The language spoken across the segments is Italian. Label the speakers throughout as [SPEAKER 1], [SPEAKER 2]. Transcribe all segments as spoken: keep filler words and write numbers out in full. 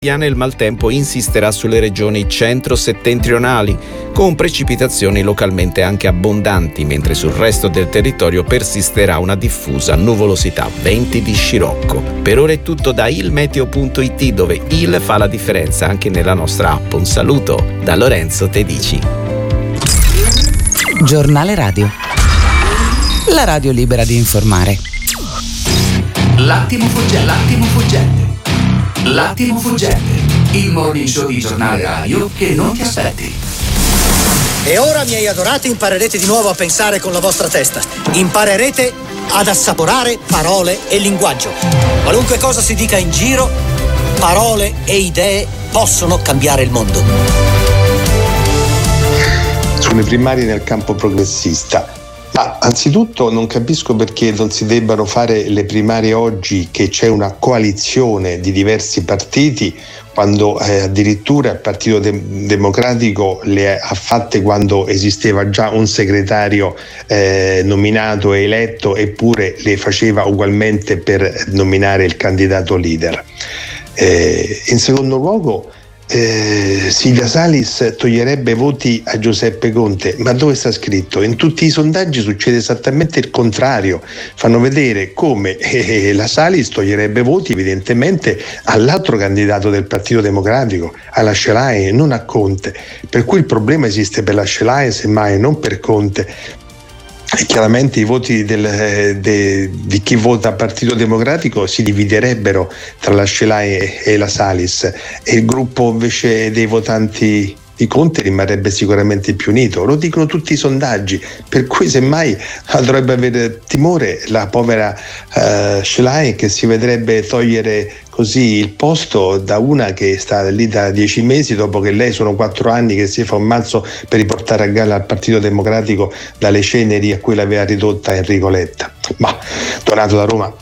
[SPEAKER 1] Il maltempo insisterà sulle regioni centro-settentrionali, con precipitazioni localmente anche abbondanti, mentre sul resto del territorio persisterà una diffusa nuvolosità, venti di scirocco. Per ora è tutto da il meteo punto it, dove il fa la differenza anche nella nostra app. Un saluto da Lorenzo Tedici.
[SPEAKER 2] Giornale Radio. La radio libera di informare.
[SPEAKER 3] L'attimo fuggente. L'attimo fuggente. L'attimo fuggente, il morning show di Giornale Radio che non ti aspetti.
[SPEAKER 4] E ora, miei adorati, imparerete di nuovo a pensare con la vostra testa. Imparerete ad assaporare parole e linguaggio. Qualunque cosa si dica in giro, parole e idee possono cambiare il mondo.
[SPEAKER 5] Sulle primarie nel campo progressista. Ma anzitutto non capisco perché non si debbano fare le primarie oggi, che c'è una coalizione di diversi partiti, quando eh, addirittura il Partito De- Democratico le ha fatte quando esisteva già un segretario eh, nominato e eletto, eppure le faceva ugualmente per nominare il candidato leader. Eh, in secondo luogo, Eh, Silvia Salis toglierebbe voti a Giuseppe Conte, ma dove sta scritto? In tutti i sondaggi succede esattamente il contrario, fanno vedere come eh, la Salis toglierebbe voti evidentemente all'altro candidato del Partito Democratico, alla Schlein, non a Conte, per cui il problema esiste per la Schlein semmai, non per Conte. E chiaramente i voti del, de, di chi vota Partito Democratico si dividerebbero tra la Schlein e la Salis, e il gruppo invece dei votanti di Conte rimarrebbe sicuramente più unito, lo dicono tutti i sondaggi, per cui semmai dovrebbe avere timore la povera uh, Schlein, che si vedrebbe togliere così il posto da una che sta lì da dieci mesi, dopo che lei sono quattro anni che si fa un mazzo per riportare a galla il Partito Democratico dalle ceneri a cui l'aveva ridotta Enrico Letta. Ma Donato da Roma.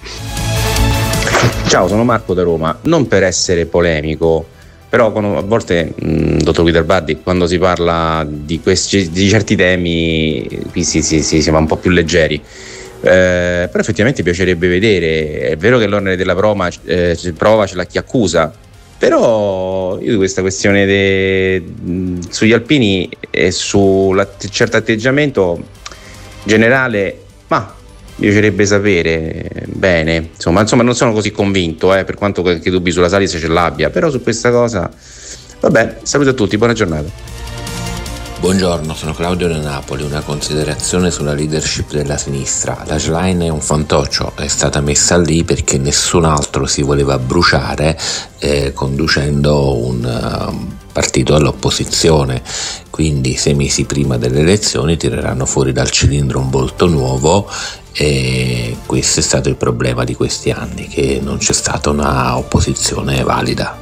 [SPEAKER 6] Ciao, sono Marco da Roma. Non per essere polemico, però a volte, mh, dottor Guidarbardi, quando si parla di, questi, di certi temi qui si, si, si, si va un po' più leggeri, eh, però effettivamente piacerebbe vedere. È vero che l'onere della prova, eh, prova ce l'ha chi accusa, però io di questa questione de, mh, sugli alpini e su certo atteggiamento generale, ma mi piacerebbe sapere bene, insomma, insomma non sono così convinto, eh, per quanto che dubbi sulla Salis ce l'abbia, però su questa cosa, vabbè, saluto a tutti, buona giornata.
[SPEAKER 7] Buongiorno, sono Claudio da Napoli. Una considerazione sulla leadership della sinistra. La Schlein è un fantoccio, è stata messa lì perché nessun altro si voleva bruciare eh, conducendo un uh, partito all'opposizione, quindi sei mesi prima delle elezioni tireranno fuori dal cilindro un volto nuovo, e questo è stato il problema di questi anni, che non c'è stata una opposizione valida.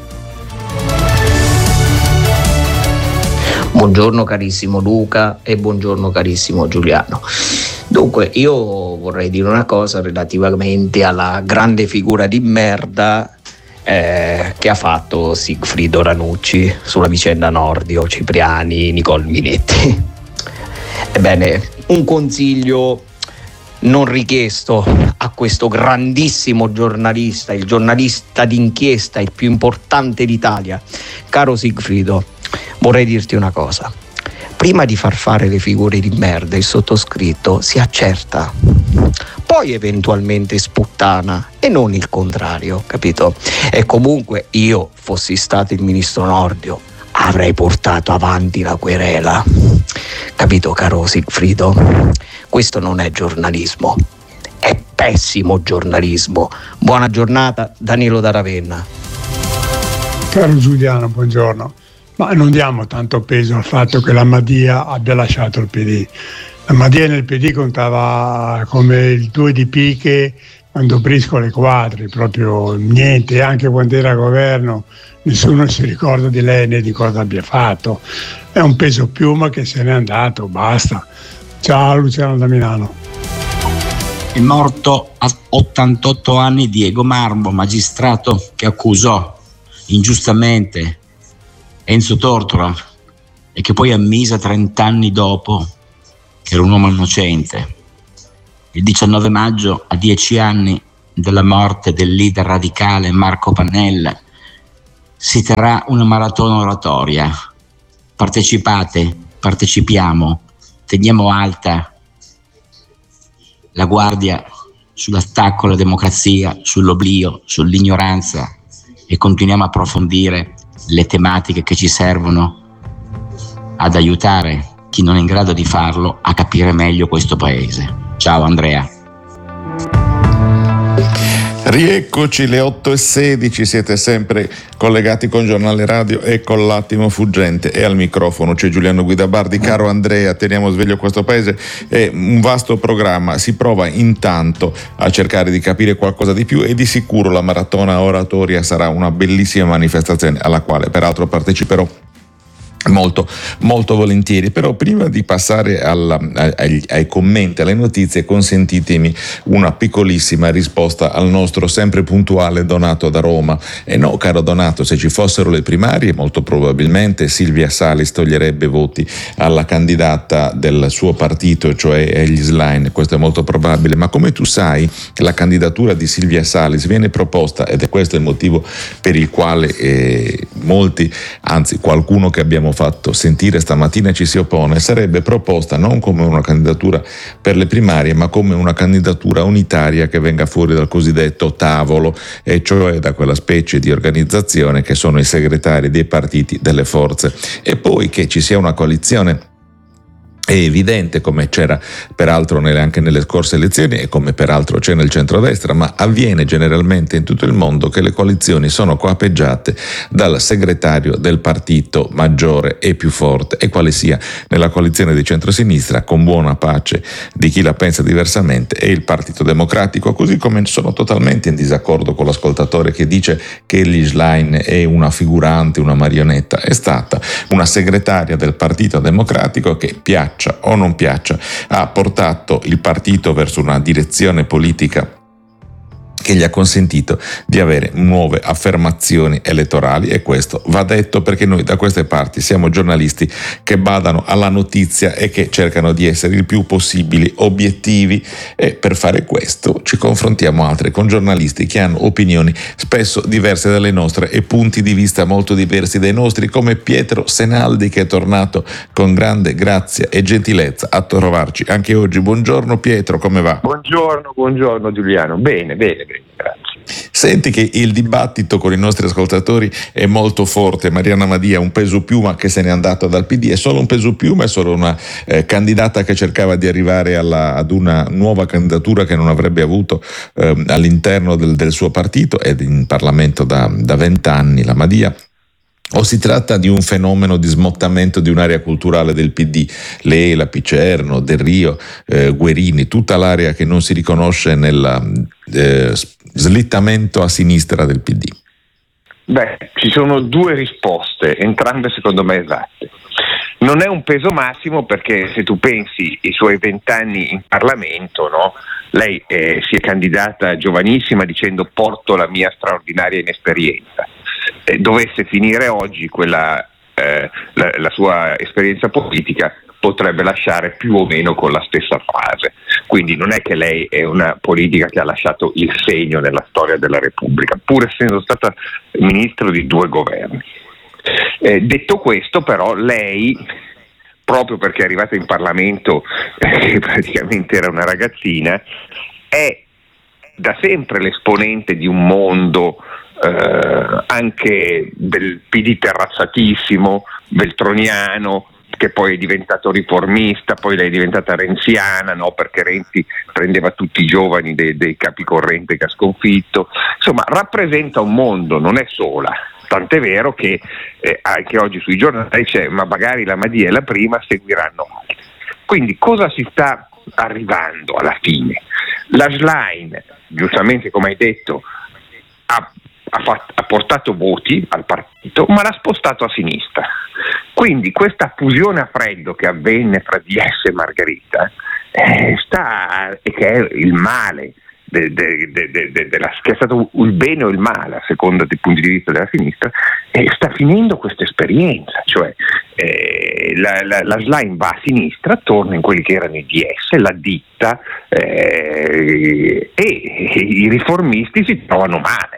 [SPEAKER 8] Buongiorno carissimo Luca e buongiorno carissimo Giuliano. Dunque, io vorrei dire una cosa relativamente alla grande figura di merda eh, che ha fatto Sigfrido Ranucci sulla vicenda Nordio, Cipriani, Nicole Minetti. Ebbene, un consiglio non richiesto a questo grandissimo giornalista, il giornalista d'inchiesta, il più importante d'Italia. Caro Sigfrido, vorrei dirti una cosa: prima di far fare le figure di merda il sottoscritto si accerta, poi eventualmente sputtana e non il contrario, capito? E comunque io, fossi stato il ministro Nordio, avrei portato avanti la querela, capito caro Sigfrido? Questo non è giornalismo, è pessimo giornalismo. Buona giornata, Danilo da Ravenna.
[SPEAKER 9] Caro Giuliano, buongiorno. Ma non diamo tanto peso al fatto che la Madia abbia lasciato il P D. La Madia nel P D contava come il due di picche quando Brisco le quadri, proprio niente, anche quando era a governo nessuno si ricorda di lei né di cosa abbia fatto. È un peso piuma che se n'è andato, basta. Ciao Luciano da Milano.
[SPEAKER 10] È morto a ottantotto anni Diego Marmo, magistrato che accusò ingiustamente Enzo Tortora e che poi ammise trent'anni dopo che era un uomo innocente. Il diciannove maggio, a dieci anni dalla morte del leader radicale Marco Pannella, si terrà una maratona oratoria. Partecipate, partecipiamo, teniamo alta la guardia sull'attacco alla democrazia, sull'oblio, sull'ignoranza e continuiamo a approfondire le tematiche che ci servono ad aiutare chi non è in grado di farlo a capire meglio questo paese. Ciao Andrea.
[SPEAKER 11] Rieccoci, le otto e sedici, siete sempre collegati con Giornale Radio e con l'Attimo Fuggente, e al microfono c'è Giuliano Guidabardi. Caro Andrea, teniamo sveglio questo paese, è un vasto programma, si prova intanto a cercare di capire qualcosa di più e di sicuro la maratona oratoria sarà una bellissima manifestazione alla quale peraltro parteciperò molto molto volentieri. Però prima di passare alla, ai, ai commenti, alle notizie, consentitemi una piccolissima risposta al nostro sempre puntuale Donato da Roma. E no, caro Donato, se ci fossero le primarie molto probabilmente Silvia Salis toglierebbe voti alla candidata del suo partito, cioè Elly Schlein, questo è molto probabile, ma come tu sai la candidatura di Silvia Salis viene proposta, ed è questo il motivo per il quale eh, molti, anzi qualcuno che abbiamo fatto sentire stamattina ci si oppone, sarebbe proposta non come una candidatura per le primarie ma come una candidatura unitaria che venga fuori dal cosiddetto tavolo, e cioè da quella specie di organizzazione che sono i segretari dei partiti delle forze, e poi che ci sia una coalizione. È evidente, come c'era peraltro nelle, anche nelle scorse elezioni e come peraltro c'è nel centrodestra, ma avviene generalmente in tutto il mondo, che le coalizioni sono coapeggiate dal segretario del partito maggiore e più forte, e quale sia nella coalizione di centrosinistra, con buona pace di chi la pensa diversamente, è il Partito Democratico, così come sono totalmente in disaccordo con l'ascoltatore che dice che Elly Schlein è una figurante, una marionetta. È stata una segretaria del Partito Democratico che, piace o non piaccia, ha portato il partito verso una direzione politica che gli ha consentito di avere nuove affermazioni elettorali, e questo va detto perché noi da queste parti siamo giornalisti che badano alla notizia e che cercano di essere il più possibili obiettivi, e per fare questo ci confrontiamo altri con giornalisti che hanno opinioni spesso diverse dalle nostre e punti di vista molto diversi dai nostri, come Pietro Senaldi, che è tornato con grande grazia e gentilezza a trovarci anche oggi. Buongiorno Pietro, come va?
[SPEAKER 12] Buongiorno, buongiorno Giuliano, bene, bene, bene. Grazie.
[SPEAKER 11] Senti che il dibattito con i nostri ascoltatori è molto forte. Mariana Madia, un peso piuma che se n'è andato dal P D, è solo un peso piuma, è solo una eh, candidata che cercava di arrivare alla, ad una nuova candidatura che non avrebbe avuto eh, all'interno del, del suo partito ed in Parlamento da vent'anni, la Madia? O si tratta di un fenomeno di smottamento di un'area culturale del P D, Lela, Picerno, Del Rio, eh, Guerini, tutta l'area che non si riconosce nel eh, slittamento a sinistra del P D?
[SPEAKER 12] Beh, ci sono due risposte, entrambe secondo me esatte. Non è un peso massimo, perché se tu pensi i suoi vent'anni in Parlamento, no? Lei eh, si è candidata giovanissima dicendo porto la mia straordinaria inesperienza. Eh, dovesse finire oggi quella, eh, la, la sua esperienza politica, potrebbe lasciare più o meno con la stessa frase. Quindi non è che lei è una politica che ha lasciato il segno nella storia della Repubblica, pur essendo stata ministro di due governi. Eh, detto questo, però, lei, proprio perché è arrivata in Parlamento eh, praticamente era una ragazzina, è da sempre l'esponente di un mondo eh, anche del P D terrazzatissimo, veltroniano, che poi è diventato riformista, poi lei è diventata renziana, no? Perché Renzi prendeva tutti i giovani dei, dei capi corrente che ha sconfitto. Insomma, rappresenta un mondo, non è sola. Tant'è vero che eh, anche oggi sui giornali c'è, ma magari la Madia è la prima, seguiranno altri. Quindi cosa si sta arrivando alla fine? La Schlein, giustamente come hai detto, ha, ha, fatto, ha portato voti al partito, ma l'ha spostato a sinistra. Quindi questa fusione a freddo che avvenne fra D S e Margherita, eh, sta, e che è il male, de, de, de, de, de, de la, che è stato il bene o il male a seconda dei punti di vista della sinistra, eh, sta finendo questa esperienza, cioè eh, la, la, la Schlein va a sinistra, torna in quelli che erano i D S, la ditta, eh, e, e i riformisti si trovano male.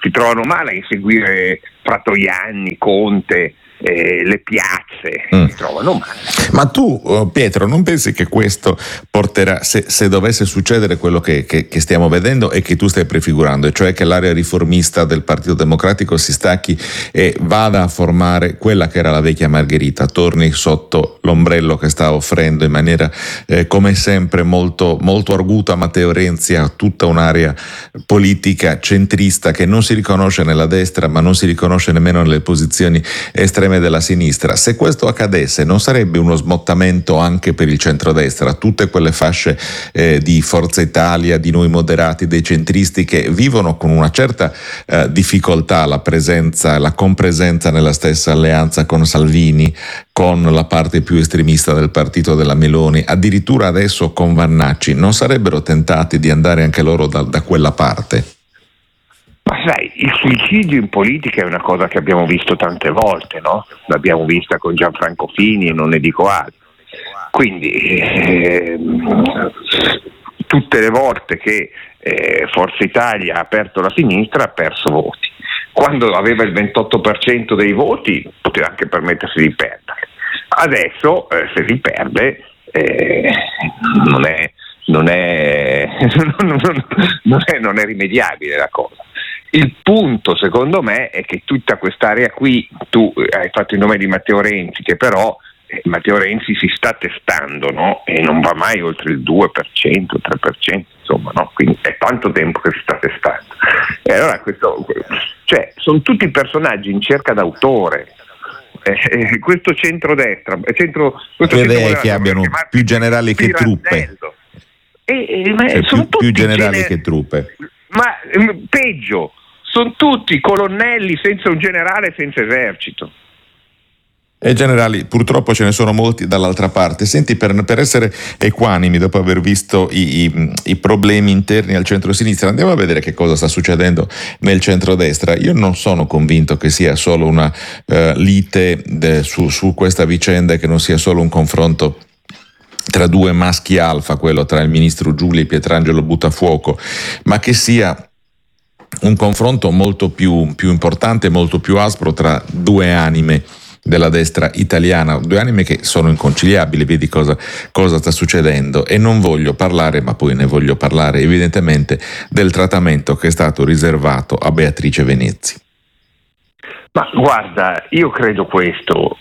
[SPEAKER 12] si trovano male a inseguire Fratoianni, Conte, eh, le piazze, mm. si trovano male.
[SPEAKER 11] Ma tu, Pietro, non pensi che questo porterà, se, se dovesse succedere quello che, che, che stiamo vedendo e che tu stai prefigurando, cioè che l'area riformista del Partito Democratico si stacchi e vada a formare quella che era la vecchia Margherita, torni sotto l'ombrello che sta offrendo in maniera eh, come sempre molto, molto arguta Matteo Renzi a tutta un'area politica centrista che non si riconosce nella destra ma non si riconosce nemmeno nelle posizioni estreme della sinistra? Se questo accadesse, non sarebbe uno smottamento anche per il centrodestra, tutte quelle fasce eh, di Forza Italia, di noi moderati, dei centristi che vivono con una certa eh, difficoltà la presenza, la compresenza nella stessa alleanza con Salvini, con la parte più estremista del partito della Meloni, addirittura adesso con Vannacci, non sarebbero tentati di andare anche loro da, da quella parte?
[SPEAKER 12] Ma sai, il suicidio in politica è una cosa che abbiamo visto tante volte, no? L'abbiamo vista con Gianfranco Fini e non ne dico altro. Quindi eh, tutte le volte che eh, Forza Italia ha aperto la sinistra ha perso voti. Quando aveva il ventotto per cento dei voti poteva anche permettersi di perdere. Adesso eh, se li perde eh, non è, non è, non, non, è, non è rimediabile la cosa. Il punto secondo me è che tutta quest'area qui, tu hai fatto il nome di Matteo Renzi, che però eh, Matteo Renzi si sta testando, no? E non va mai oltre il due per cento, tre per cento, insomma, no? Quindi è tanto tempo che si sta testando. E allora questo, cioè, sono tutti personaggi in cerca d'autore. Eh, questo centrodestra, centro, questo
[SPEAKER 11] crede che abbiano più generali che truppe.
[SPEAKER 12] E, e, ma
[SPEAKER 11] cioè,
[SPEAKER 12] sono
[SPEAKER 11] più, più generali
[SPEAKER 12] gener-
[SPEAKER 11] che truppe.
[SPEAKER 12] Ma peggio, sono tutti colonnelli senza un generale, senza esercito.
[SPEAKER 11] E generali, purtroppo ce ne sono molti dall'altra parte. Senti, per, per essere equanimi, dopo aver visto i, i, i problemi interni al centro-sinistra, andiamo a vedere che cosa sta succedendo nel centro-destra. Io non sono convinto che sia solo una uh, lite de, su, su questa vicenda e che non sia solo un confronto tra due maschi alfa, quello tra il ministro Giuli e Pietrangelo Buttafuoco, ma che sia un confronto molto più, più importante, molto più aspro tra due anime della destra italiana, due anime che sono inconciliabili. Vedi cosa, cosa sta succedendo. E non voglio parlare, ma poi ne voglio parlare evidentemente, del trattamento che è stato riservato a Beatrice Venezzi.
[SPEAKER 12] Ma guarda, io credo questo: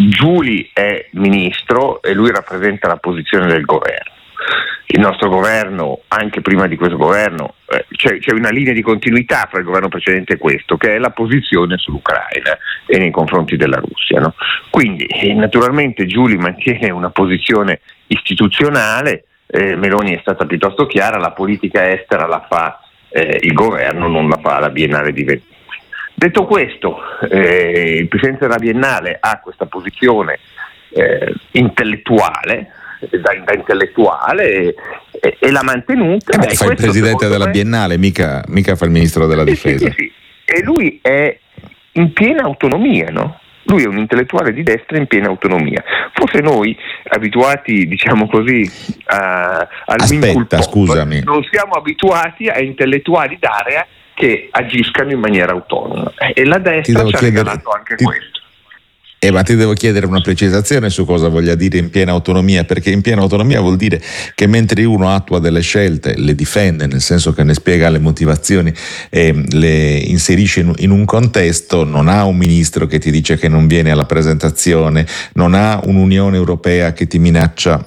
[SPEAKER 12] Giuli è ministro e lui rappresenta la posizione del governo. Il nostro governo, anche prima di questo governo, eh, c'è, c'è una linea di continuità fra il governo precedente e questo, che è la posizione sull'Ucraina e nei confronti della Russia, no? Quindi eh, naturalmente Giuli mantiene una posizione istituzionale, eh, Meloni è stata piuttosto chiara, la politica estera la fa eh, il governo, non la fa la Biennale di Venezia. Detto questo, eh, il Presidente della Biennale ha questa posizione eh, intellettuale, Da, da intellettuale e, e l'ha mantenuta.
[SPEAKER 11] Eh beh, fa il presidente della me... Biennale, mica, mica fa il ministro della
[SPEAKER 12] sì,
[SPEAKER 11] difesa.
[SPEAKER 12] Sì, sì, sì. E lui è in piena autonomia, no? Lui è un intellettuale di destra in piena autonomia. Forse noi, abituati, diciamo così, a, al
[SPEAKER 11] Aspetta, scusami.
[SPEAKER 12] non siamo abituati a intellettuali d'area che agiscano in maniera autonoma. E la destra ci ha regalato anche
[SPEAKER 11] ti...
[SPEAKER 12] questo.
[SPEAKER 11] Eh, ma ti devo chiedere una precisazione su cosa voglia dire in piena autonomia, perché in piena autonomia vuol dire che mentre uno attua delle scelte, le difende, nel senso che ne spiega le motivazioni e le inserisce in, in un contesto, non ha un ministro che ti dice che non viene alla presentazione, non ha un'Unione Europea che ti minaccia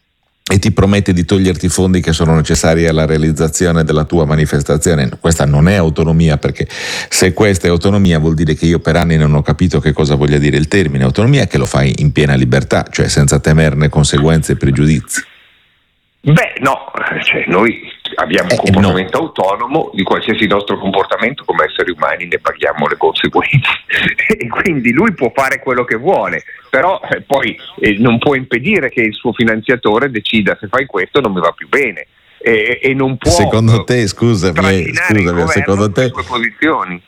[SPEAKER 11] e ti promette di toglierti i fondi che sono necessari alla realizzazione della tua manifestazione. Questa non è autonomia, perché se questa è autonomia vuol dire che io per anni non ho capito che cosa voglia dire il termine autonomia, che lo fai in piena libertà, cioè senza temerne conseguenze e pregiudizi.
[SPEAKER 12] Beh, no, cioè noi abbiamo un comportamento no. autonomo di qualsiasi nostro comportamento, come esseri umani ne paghiamo le conseguenze e quindi lui può fare quello che vuole, però eh, poi eh, non può impedire che il suo finanziatore decida: se fai questo non mi va più bene, e, e non può
[SPEAKER 11] secondo te scusami, scusami secondo te
[SPEAKER 12] sue posizioni.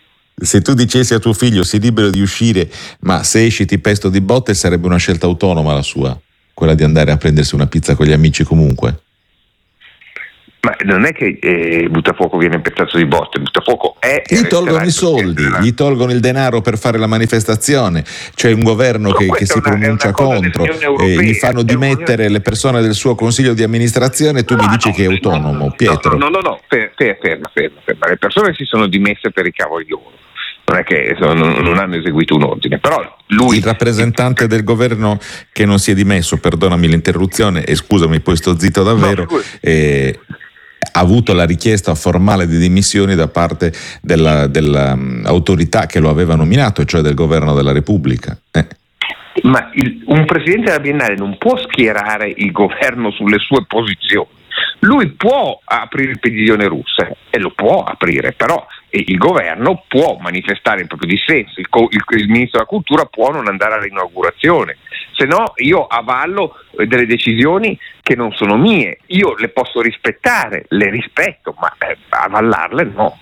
[SPEAKER 11] Se tu dicessi a tuo figlio sei libero di uscire, ma se esci ti pesto di botte, sarebbe una scelta autonoma la sua, quella di andare a prendersi una pizza con gli amici comunque?
[SPEAKER 12] Ma non è che eh, Buttafuoco viene in pezzato di botte, Buttafuoco è...
[SPEAKER 11] Gli tolgono i soldi, della... gli tolgono il denaro per fare la manifestazione, c'è un governo no, che, che si una, pronuncia contro, e gli fanno dimettere le persone del suo consiglio di amministrazione e tu no, mi dici no, che è autonomo, no, Pietro.
[SPEAKER 12] No, no, no, no, ferma, ferma, ferma, ferma, le persone si sono dimesse per i cavoli loro. Non è che non, non hanno eseguito un ordine, però lui...
[SPEAKER 11] Il rappresentante del governo che non si è dimesso, perdonami l'interruzione e scusami, poi sto zitto davvero, no, eh, ha avuto la richiesta formale di dimissioni da parte della, della um, autorità che lo aveva nominato, cioè del governo della Repubblica. Eh.
[SPEAKER 12] Ma il, un presidente della Biennale non può schierare il governo sulle sue posizioni. Lui può aprire il padiglione russo e lo può aprire, però il governo può manifestare il proprio dissenso, il, il, il ministro della cultura può non andare all'inaugurazione, se no io avallo delle decisioni che non sono mie, io le posso rispettare, le rispetto, ma eh, avallarle no.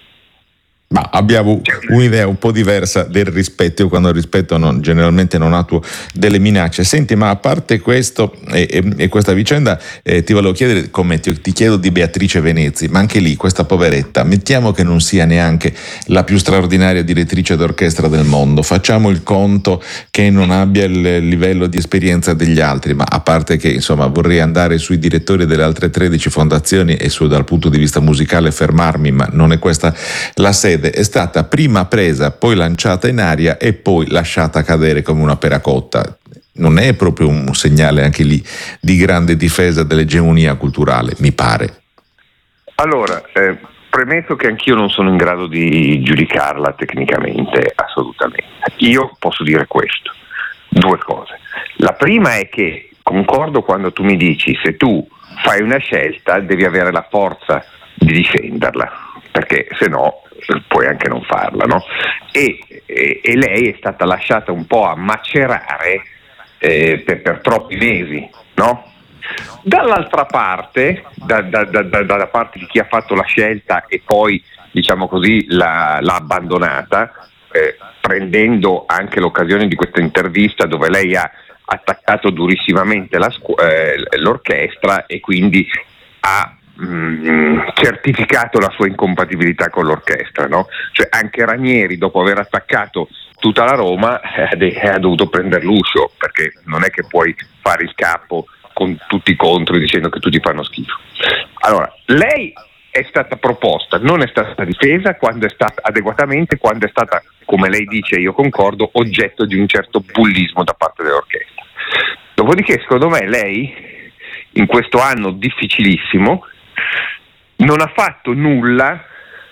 [SPEAKER 11] Ma abbiamo un'idea un po' diversa del rispetto. Io quando il rispetto non, generalmente non attuo delle minacce. Senti, ma a parte questo e, e, e questa vicenda, eh, ti volevo chiedere, come ti, ti chiedo di Beatrice Venezi, ma anche lì questa poveretta, mettiamo che non sia neanche la più straordinaria direttrice d'orchestra del mondo, facciamo il conto che non abbia il livello di esperienza degli altri, ma a parte che insomma vorrei andare sui direttori delle altre tredici fondazioni e su dal punto di vista musicale fermarmi, ma non è questa la sede. È stata prima presa, poi lanciata in aria e poi lasciata cadere come una peracotta. Non è proprio un segnale anche lì di grande difesa dell'egemonia culturale, mi pare.
[SPEAKER 12] Allora, eh, premesso che anch'io non sono in grado di giudicarla tecnicamente, assolutamente. Io posso dire questo, due cose. La prima è che concordo quando tu mi dici, se tu fai una scelta devi avere la forza di difenderla, perché se no puoi anche non farla, no? E, e, e lei è stata lasciata un po' a macerare eh, per, per troppi mesi, no? Dall'altra parte, da, da, da, da, dalla parte di chi ha fatto la scelta e poi, diciamo così, l'ha, l'ha abbandonata, eh, prendendo anche l'occasione di questa intervista dove lei ha attaccato durissimamente la scu- eh, l'orchestra e quindi ha mh, certificato la sua incompatibilità con l'orchestra, no? Cioè anche Ranieri, dopo aver attaccato tutta la Roma, eh, ha dovuto prendere l'uscio, perché non è che puoi fare il capo con tutti i contro dicendo che tutti fanno schifo. Allora, lei è stata proposta, non è stata difesa quando è stata adeguatamente, quando è stata, come lei dice, io concordo, oggetto di un certo bullismo da parte dell'orchestra. Dopodiché, secondo me, lei, in questo anno difficilissimo, non ha fatto nulla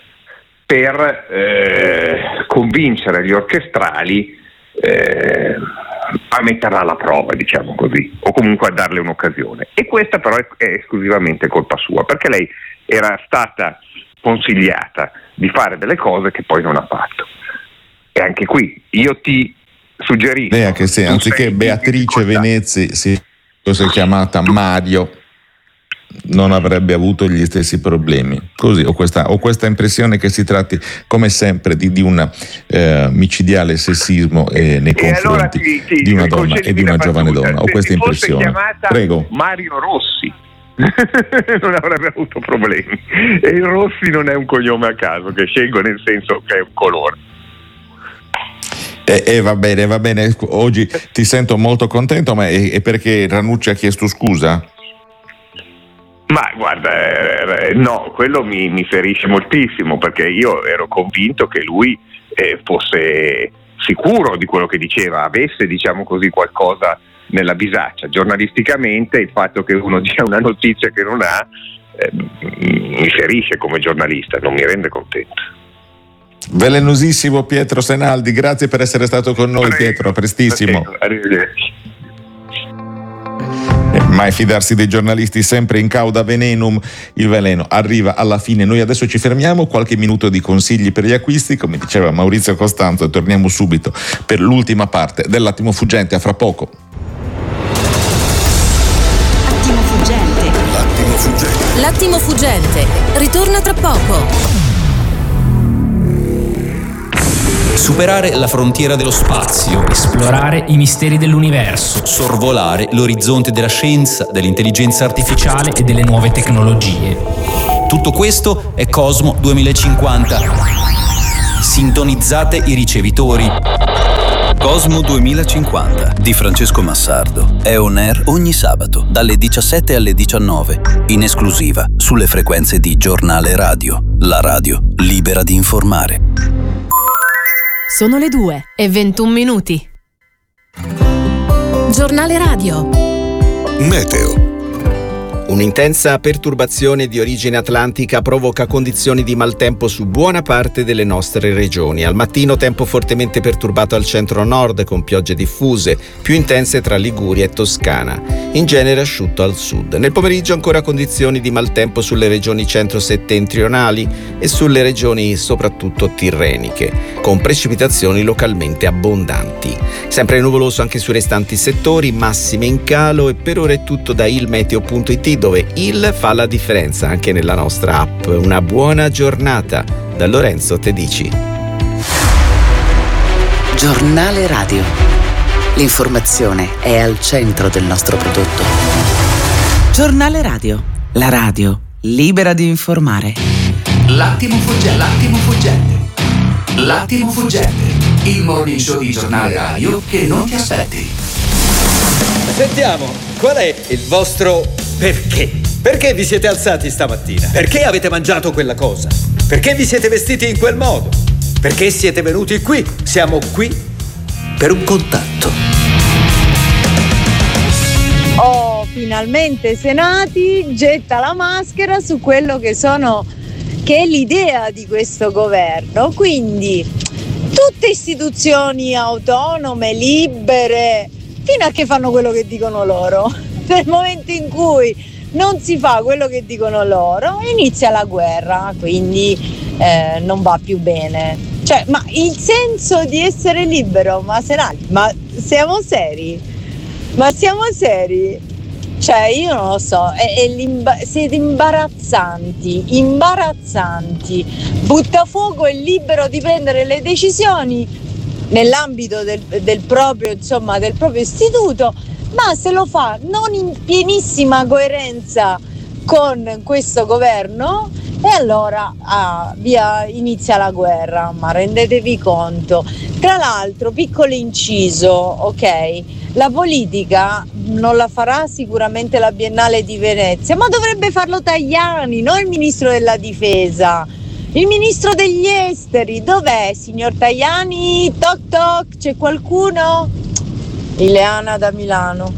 [SPEAKER 12] per eh, convincere gli orchestrali eh, a metterla alla prova, diciamo così, o comunque a darle un'occasione. E questa però è, è esclusivamente colpa sua, perché lei era stata consigliata di fare delle cose che poi non ha fatto. E anche qui io ti suggerisco,
[SPEAKER 11] Lei che se anziché Beatrice Venezi si fosse chiamata Mario, non avrebbe avuto gli stessi problemi. Così ho questa, ho questa impressione che si tratti come sempre di, di un eh, micidiale sessismo eh, nei
[SPEAKER 12] e
[SPEAKER 11] confronti
[SPEAKER 12] allora ti, ti,
[SPEAKER 11] di una donna e di una giovane
[SPEAKER 12] battuta.
[SPEAKER 11] donna. Ho questa impressione. Prego.
[SPEAKER 12] Mario Rossi non avrebbe avuto problemi, e il Rossi non è un cognome a caso che scelgo, nel senso che è un colore.
[SPEAKER 11] E eh, eh, va bene, va bene. Oggi ti sento molto contento, ma è, è perché Ranucci ha chiesto scusa?
[SPEAKER 12] Ma guarda, eh, no, quello mi, mi ferisce moltissimo, perché io ero convinto che lui eh, fosse sicuro di quello che diceva, avesse, diciamo così, qualcosa nella bisaccia. Giornalisticamente il fatto che uno dia una notizia che non ha eh, mi ferisce come giornalista, non mi rende contento.
[SPEAKER 11] Velenosissimo Pietro Senaldi, grazie per essere stato con noi. Prego. Pietro, a prestissimo.
[SPEAKER 12] Prego, arrivederci.
[SPEAKER 11] Mai fidarsi dei giornalisti, sempre in cauda venenum, il veleno arriva alla fine. Noi adesso ci fermiamo, qualche minuto di consigli per gli acquisti, come diceva Maurizio Costanzo, e torniamo subito per l'ultima parte dell'attimo fuggente. A fra poco.
[SPEAKER 13] Attimo fuggente.
[SPEAKER 14] L'attimo fuggente.
[SPEAKER 13] L'attimo fuggente ritorna tra poco.
[SPEAKER 14] Superare la frontiera dello spazio,
[SPEAKER 15] esplorare i misteri dell'universo,
[SPEAKER 14] sorvolare l'orizzonte della scienza, dell'intelligenza artificiale e delle nuove tecnologie. Tutto questo è Cosmo duemilacinquanta. Sintonizzate i ricevitori.
[SPEAKER 16] Cosmo duemilacinquanta di Francesco Massardo è on air ogni sabato dalle diciassette alle diciannove, in esclusiva sulle frequenze di Giornale Radio, la radio libera di informare.
[SPEAKER 17] Sono le due e ventuno minuti. Giornale Radio.
[SPEAKER 1] Meteo. Un'intensa perturbazione di origine atlantica provoca condizioni di maltempo su buona parte delle nostre regioni. Al mattino tempo fortemente perturbato al centro-nord con piogge diffuse, più intense tra Liguria e Toscana. In genere asciutto al sud. Nel pomeriggio ancora condizioni di maltempo sulle regioni centro-settentrionali e sulle regioni soprattutto tirreniche, con precipitazioni localmente abbondanti. Sempre nuvoloso anche sui restanti settori, massime in calo, e per ora è tutto da ilmeteo punto it, dove il fa la differenza anche nella nostra app. Una buona giornata da Lorenzo Tedici.
[SPEAKER 2] Giornale Radio. L'informazione è al centro del nostro prodotto. Giornale Radio. La radio libera di informare.
[SPEAKER 3] L'attimo fuggente. L'attimo fuggente. L'attimo fuggente. Il morning show di Giornale Radio che non ti aspetti.
[SPEAKER 18] Sentiamo, qual è il vostro perché? Perché vi siete alzati stamattina? Perché avete mangiato quella cosa? Perché vi siete vestiti in quel modo? Perché siete venuti qui? Siamo qui per un contatto.
[SPEAKER 19] Oh, finalmente Senati getta la maschera su quello che sono che è l'idea di questo governo. Quindi tutte istituzioni autonome, libere, fino a che fanno quello che dicono loro. Nel momento in cui non si fa quello che dicono loro, inizia la guerra, quindi eh, non va più bene. Cioè, ma il senso di essere libero, ma Senati, ma siamo seri? Ma siamo seri? Cioè, io non lo so, è, è l'imba- siete imbarazzanti, imbarazzanti. Buttafuoco è libero di prendere le decisioni nell'ambito del, del proprio, insomma, del proprio istituto, ma se lo fa non in pienissima coerenza con questo governo, e allora ah, via, inizia la guerra. Ma rendetevi conto. Tra l'altro, piccolo inciso, ok, la politica non la farà sicuramente la Biennale di Venezia, ma dovrebbe farlo Tajani, non il ministro della difesa. Il ministro degli esteri, dov'è, signor Tajani? Toc toc, c'è qualcuno? Ileana da Milano.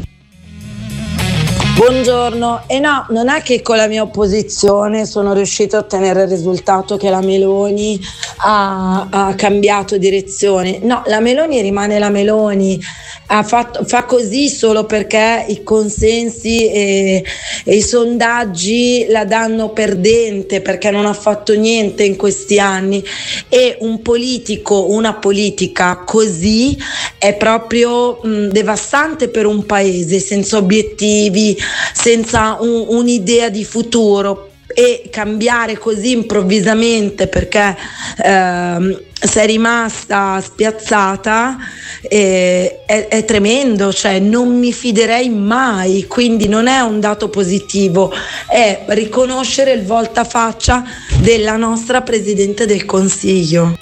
[SPEAKER 20] Buongiorno, e eh no, non è che con la mia opposizione sono riuscito a ottenere il risultato che la Meloni ha, ha cambiato direzione. No, la Meloni rimane la Meloni, ha fatto, fa così solo perché i consensi e, e i sondaggi la danno perdente, perché non ha fatto niente in questi anni, e un politico, una politica così è proprio mh, devastante per un paese senza obiettivi, senza un, un'idea di futuro. E cambiare così improvvisamente perché ehm, sei rimasta spiazzata eh, è, è tremendo, cioè non mi fiderei mai, quindi non è un dato positivo, è riconoscere il voltafaccia della nostra Presidente del Consiglio.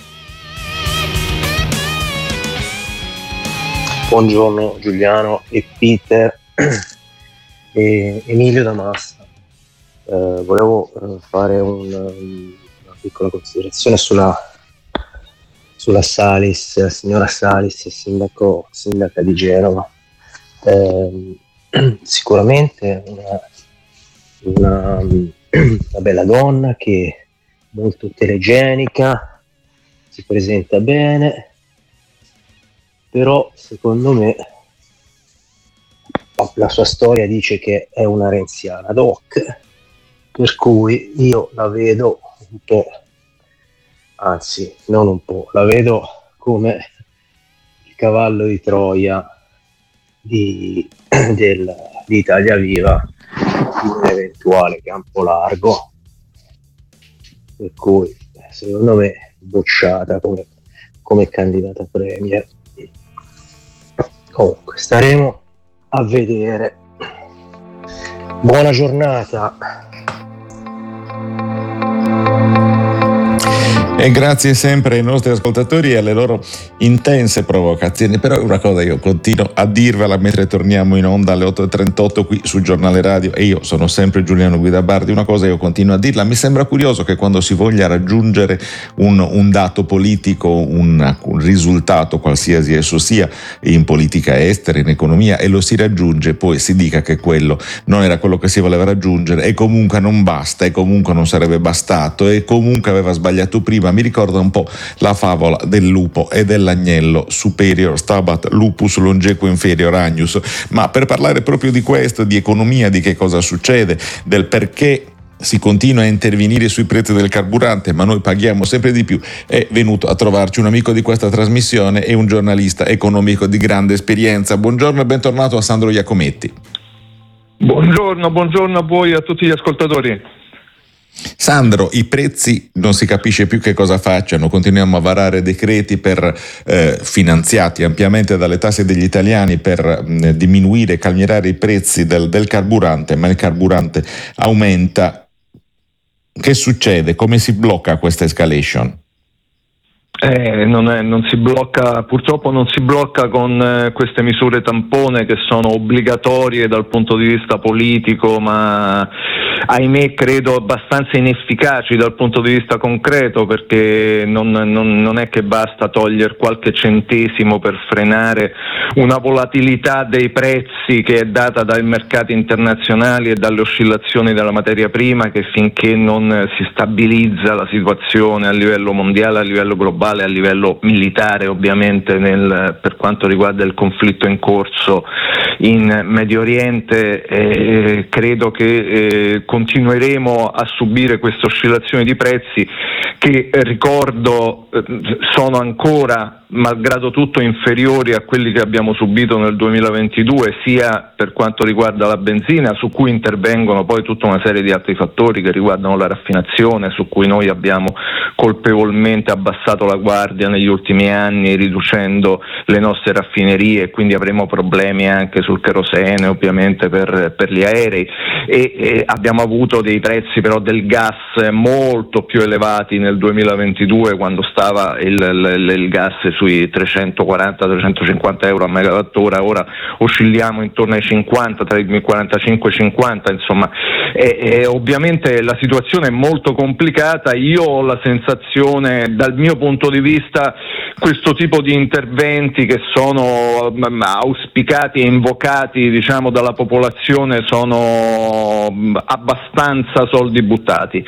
[SPEAKER 21] Buongiorno Giuliano e Peter e Emilio da Massa. Eh, volevo eh, fare un, una piccola considerazione sulla, sulla Salis, la signora Salis, sindaco, sindaca di Genova. Eh, sicuramente una, una, una bella donna che è molto telegenica, si presenta bene, però secondo me la sua storia dice che è una renziana doc, per cui io la vedo un po', anzi non un po', la vedo come il cavallo di Troia di, del, di Italia Viva in un eventuale campo largo, per cui secondo me bocciata come, come candidata premier. Comunque staremo a vedere. Buona giornata.
[SPEAKER 11] E grazie sempre ai nostri ascoltatori e alle loro intense provocazioni. Però una cosa io continuo a dirvela mentre torniamo in onda alle otto e trentotto qui sul Giornale Radio, e io sono sempre Giuliano Guidabardi. Una cosa io continuo a dirla: mi sembra curioso che quando si voglia raggiungere un, un dato politico, un, un risultato qualsiasi esso sia, in politica estera, in economia, e lo si raggiunge, poi si dica che quello non era quello che si voleva raggiungere, e comunque non basta, e comunque non sarebbe bastato, e comunque aveva sbagliato prima. Mi ricorda un po' la favola del lupo e dell'agnello: superior stabat lupus longequo inferior agnus. Ma per parlare proprio di questo, di economia, di che cosa succede, del perché si continua a intervenire sui prezzi del carburante ma noi paghiamo sempre di più, è venuto a trovarci un amico di questa trasmissione e un giornalista economico di grande esperienza. Buongiorno e bentornato a Sandro Iacometti.
[SPEAKER 4] Buongiorno, buongiorno a voi e a tutti gli ascoltatori.
[SPEAKER 11] Sandro, i prezzi non si capisce più che cosa facciano, continuiamo a varare decreti per eh, finanziati ampiamente dalle tasse degli italiani per mh, diminuire e calmierare i prezzi del, del carburante, ma il carburante aumenta. Che succede? Come si blocca questa escalation?
[SPEAKER 4] Eh, non, è, non si blocca, purtroppo non si blocca con eh, queste misure tampone che sono obbligatorie dal punto di vista politico, ma ahimè credo abbastanza inefficaci dal punto di vista concreto, perché non, non, non è che basta togliere qualche centesimo per frenare una volatilità dei prezzi che è data dai mercati internazionali e dalle oscillazioni della materia prima, che finché non si stabilizza la situazione a livello mondiale, a livello globale, a livello militare ovviamente nel, per quanto riguarda il conflitto in corso in Medio Oriente, eh, credo che eh, continueremo a subire queste oscillazioni di prezzi che, eh, ricordo, eh, sono ancora malgrado tutto inferiori a quelli che abbiamo subito nel duemilaventidue, sia per quanto riguarda la benzina, su cui intervengono poi tutta una serie di altri fattori che riguardano la raffinazione, su cui noi abbiamo colpevolmente abbassato la guardia negli ultimi anni riducendo le nostre raffinerie, e quindi avremo problemi anche sul kerosene ovviamente per, per gli aerei, e, e abbiamo avuto dei prezzi però del gas molto più elevati nel duemilaventidue, quando stava il, il, il gas sui trecentoquaranta trecentocinquanta euro a megawattora. Ora oscilliamo intorno ai cinquanta, tra i quarantacinque e i cinquanta, insomma, e, e ovviamente la situazione è molto complicata. Io ho la sensazione, dal mio punto di vista, questo tipo di interventi che sono um, auspicati e invocati, diciamo, dalla popolazione sono um, abbastanza soldi buttati,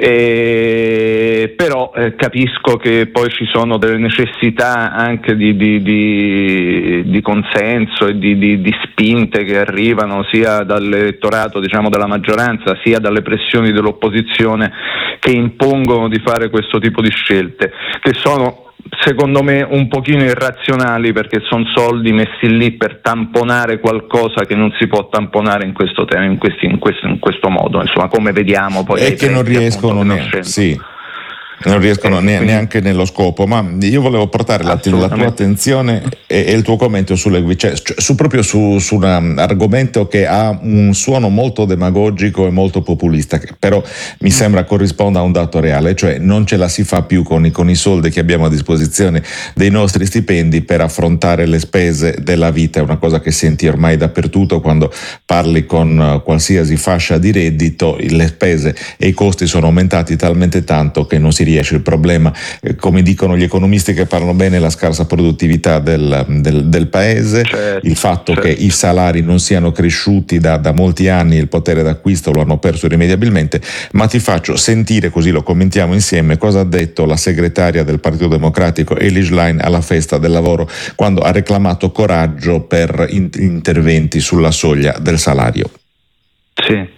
[SPEAKER 4] e, però eh, capisco che poi ci sono delle necessità anche di, di, di, di consenso e di, di, di spinte che arrivano sia dall'elettorato, diciamo, della maggioranza, sia dalle pressioni dell'opposizione, che impongono di fare questo tipo di scelte, che sono secondo me un pochino irrazionali, perché sono soldi messi lì per tamponare qualcosa che non si può tamponare in questo, te- in questi, in questo, in questo modo, insomma, come vediamo poi.
[SPEAKER 11] E che non riescono neanche, sì. non riescono eh, neanche nello scopo. Ma io volevo portare la, la tua attenzione e, e il tuo commento sulle, cioè, su proprio su, su un argomento che ha un suono molto demagogico e molto populista, che però mi sembra corrisponda a un dato reale, cioè non ce la si fa più con i, con i soldi che abbiamo a disposizione dei nostri stipendi per affrontare le spese della vita. È una cosa che senti ormai dappertutto quando parli con qualsiasi fascia di reddito. Le spese e i costi sono aumentati talmente tanto che non si riesce. Il problema, eh, come dicono gli economisti che parlano bene, è la scarsa produttività del, del, del paese, certo, il fatto certo. che i salari non siano cresciuti da, da molti anni, il potere d'acquisto lo hanno perso irrimediabilmente. Ma ti faccio sentire, così lo commentiamo insieme, cosa ha detto la segretaria del Partito Democratico Elly Schlein alla festa del lavoro, quando ha reclamato coraggio per in- interventi sulla soglia del salario.
[SPEAKER 4] Sì.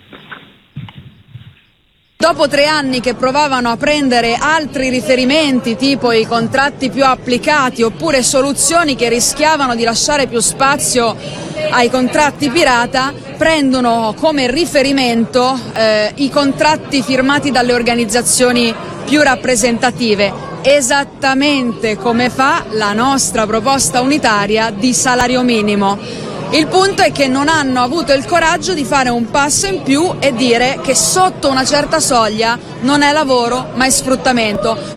[SPEAKER 22] Dopo tre anni che provavano a prendere altri riferimenti, tipo i contratti più applicati oppure soluzioni che rischiavano di lasciare più spazio ai contratti pirata, prendono come riferimento eh, i contratti firmati dalle organizzazioni più rappresentative. esattamente come fa la nostra proposta unitaria di salario minimo. Il punto è che non hanno avuto il coraggio di fare un passo in più e dire che sotto una certa soglia non è lavoro ma è sfruttamento.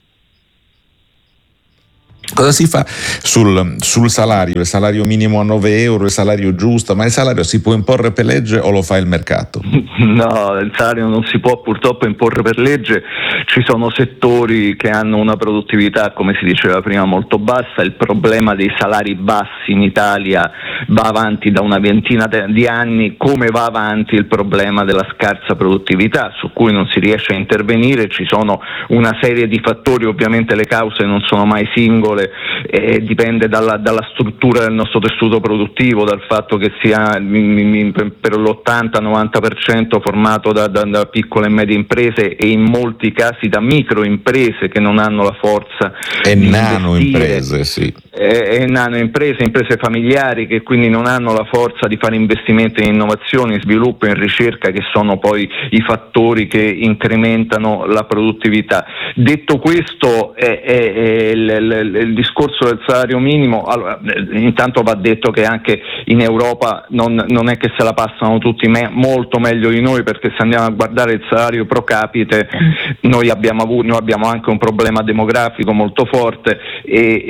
[SPEAKER 11] Cosa si fa sul, sul salario? Il salario minimo a nove euro, il salario giusto, ma il salario si può imporre per legge o lo fa il mercato?
[SPEAKER 4] No, il salario non si può purtroppo imporre per legge, ci sono settori che hanno una produttività, come si diceva prima, molto bassa. Il problema dei salari bassi in Italia va avanti da una ventina di anni, come va avanti il problema della scarsa produttività, su cui non si riesce a intervenire. Ci sono una serie di fattori, ovviamente le cause non sono mai singole, e dipende dalla, dalla struttura del nostro tessuto produttivo, dal fatto che sia per l'ottanta novanta per cento formato da, da, da piccole e medie imprese e in molti casi da micro imprese che non hanno la forza
[SPEAKER 11] e
[SPEAKER 4] di
[SPEAKER 11] nano
[SPEAKER 4] investire.
[SPEAKER 11] imprese, sì.
[SPEAKER 4] E, e nano imprese, imprese familiari che quindi non hanno la forza di fare investimenti in innovazione, in sviluppo, in ricerca, che sono poi i fattori che incrementano la produttività. Detto questo, è, è, è il, il, il discorso del salario minimo, allora, intanto va detto che anche in Europa non, non è che se la passano tutti me, molto meglio di noi, perché se andiamo a guardare il salario pro capite noi abbiamo, avuto, noi abbiamo anche un problema demografico molto forte e,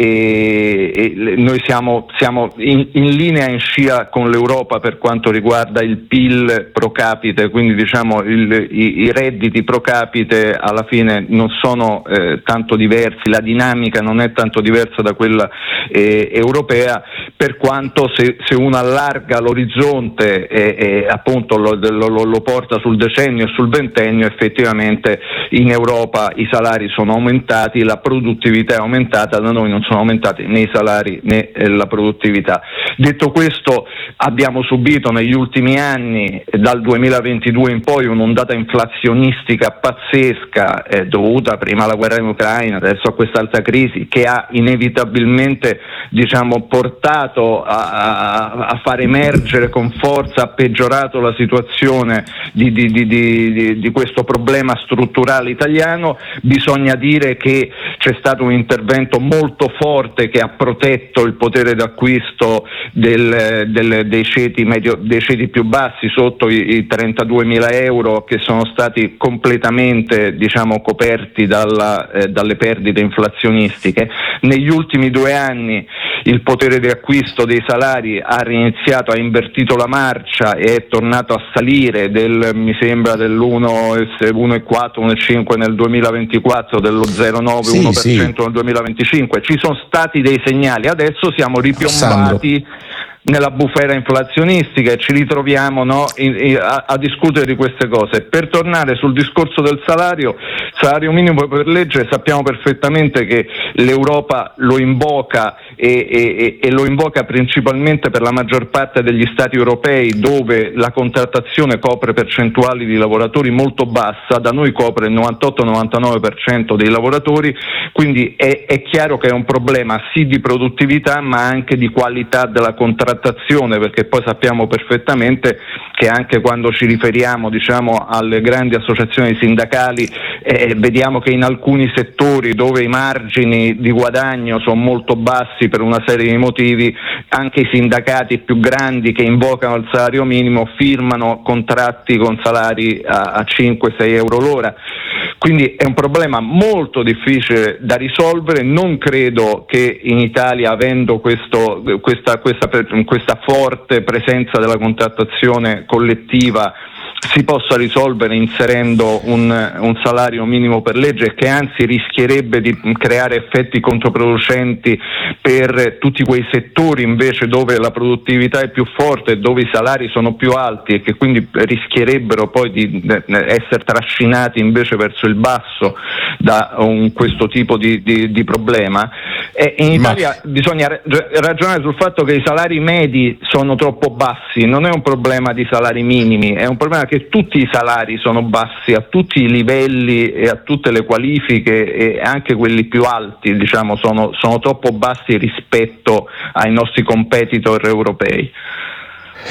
[SPEAKER 4] e, e noi siamo, siamo in, in linea, in scia con l'Europa per quanto riguarda il P I L pro capite, quindi diciamo il, i, i redditi pro capite alla fine non sono eh, tanto diversi, la dinamica non è tanto diversa da quella eh, europea, per quanto se, se uno allarga l'orizzonte e, e appunto lo, lo, lo porta sul decennio e sul ventennio, effettivamente in Europa i salari sono aumentati, la produttività è aumentata, da noi non sono aumentati né i salari né eh, la produttività. Detto questo, abbiamo subito negli ultimi anni, dal duemilaventidue in poi, un'ondata inflazionistica pazzesca eh, dovuta prima alla guerra in Ucraina, adesso a quest'altra crisi, che ha inevitabilmente diciamo portato a, a, a far emergere con forza, ha peggiorato la situazione di, di, di, di, di questo problema strutturale italiano. Bisogna dire che c'è stato un intervento molto forte che ha protetto il potere d'acquisto del, del, dei, ceti medio, dei ceti più bassi, sotto i, i trentaduemila euro, che sono stati completamente diciamo coperti dalla, eh, dalle perdite inflazionistiche. Negli ultimi due anni il potere di acquisto dei salari ha riniziato, ha invertito la marcia e è tornato a salire del, mi sembra, dell'uno virgola quattro, uno virgola cinque nel duemilaventiquattro, dello zero virgola nove, uno per cento sì, nel duemilaventicinque. Ci sono stati dei segnali, adesso siamo ripiombati nella bufera inflazionistica e ci ritroviamo no, in, in, a, a discutere di queste cose. Per tornare sul discorso del salario, salario minimo per legge, sappiamo perfettamente che l'Europa lo invoca e, e, e lo invoca principalmente per la maggior parte degli stati europei, dove la contrattazione copre percentuali di lavoratori molto bassa. Da noi copre il novantotto novantanove per cento dei lavoratori, quindi è, è chiaro che è un problema sì di produttività ma anche di qualità della contrattazione, perché poi sappiamo perfettamente che anche quando ci riferiamo diciamo alle grandi associazioni sindacali eh, vediamo che in alcuni settori dove i margini di guadagno sono molto bassi per una serie di motivi, anche i sindacati più grandi che invocano il salario minimo firmano contratti con salari a, a cinque sei euro l'ora. Quindi è un problema molto difficile da risolvere. Non credo che in Italia, avendo questo, questa, questa, questa forte presenza della contrattazione collettiva, si possa risolvere inserendo un, un salario minimo per legge, che anzi rischierebbe di creare effetti controproducenti per tutti quei settori invece dove la produttività è più forte, dove i salari sono più alti e che quindi rischierebbero poi di essere trascinati invece verso il basso da un, questo tipo di, di, di problema. E in Italia Ma... bisogna ragionare sul fatto che i salari medi sono troppo bassi, non è un problema di salari minimi, è un problema che tutti i salari sono bassi a tutti i livelli e a tutte le qualifiche, e anche quelli più alti diciamo sono, sono troppo bassi rispetto ai nostri competitor europei.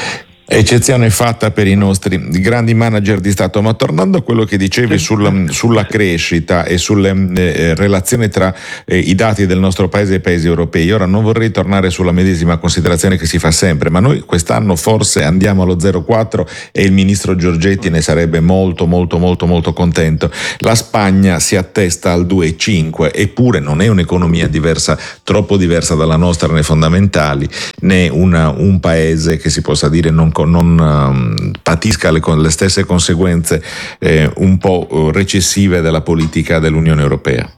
[SPEAKER 11] Eccezione fatta per i nostri grandi manager di Stato, ma tornando a quello che dicevi sul, sulla crescita e sulle eh, relazioni tra eh, i dati del nostro paese e i paesi europei, ora non vorrei tornare sulla medesima considerazione che si fa sempre, ma noi quest'anno forse andiamo allo zero virgola quattro e il ministro Giorgetti ne sarebbe molto molto molto molto contento. La Spagna si attesta al due virgola cinque, eppure non è un'economia diversa, troppo diversa dalla nostra nei fondamentali, né una, un paese che si possa dire non non um, patisca le, le stesse conseguenze eh, un po' uh, recessive della politica dell'Unione Europea.